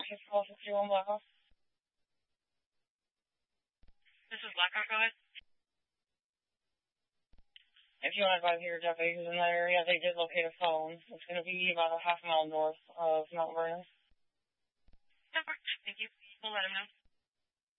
Just call 61 Blackhawk. This is Blackhawk, go ahead. If you want to advise your deputies in that area, they did locate a phone. It's going to be about a half mile north of Mount Vernon. Thank you. We'll let them know.